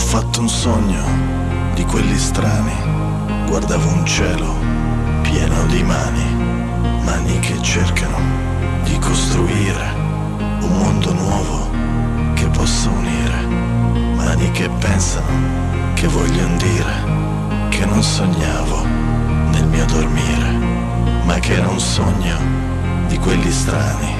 fatto un sogno di quelli strani, guardavo un cielo pieno di mani, mani che cercano di costruire un mondo nuovo che possa unire, mani che pensano, che vogliono dire che non sognavo nel mio dormire, ma che era un sogno di quelli strani,